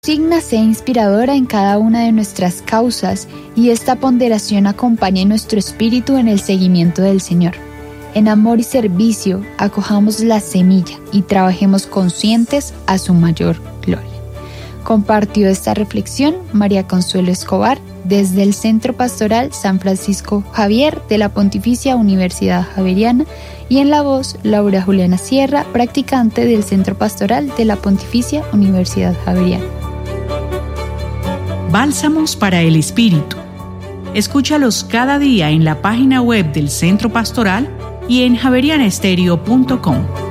Signa sea inspiradora en cada una de nuestras causas y esta ponderación acompañe nuestro espíritu en el seguimiento del Señor. En amor y servicio, acojamos la semilla y trabajemos conscientes a su mayor gloria. Compartió esta reflexión María Consuelo Escobar desde el Centro Pastoral San Francisco Javier de la Pontificia Universidad Javeriana y en la voz Laura Juliana Sierra, practicante del Centro Pastoral de la Pontificia Universidad Javeriana. Bálsamos para el Espíritu. Escúchalos cada día en la página web del Centro Pastoral y en javerianestereo.com.